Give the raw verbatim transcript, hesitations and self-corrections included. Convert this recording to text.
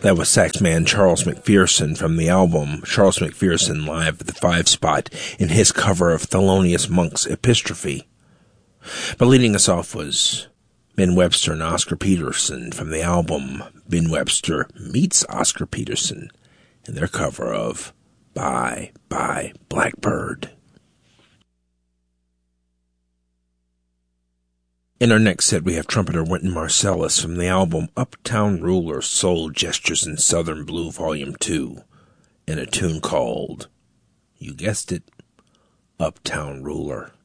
That was saxman Charles McPherson from the album Charles McPherson Live at the Five Spot in his cover of Thelonious Monk's Epistrophe. But leading us off was Ben Webster and Oscar Peterson from the album Ben Webster Meets Oscar Peterson in their cover of Bye Bye Blackbird. In our next set, we have trumpeter Wynton Marsalis from the album Uptown Ruler, Soul Gestures in Southern Blue, Volume two, in a tune called, you guessed it, Uptown Ruler.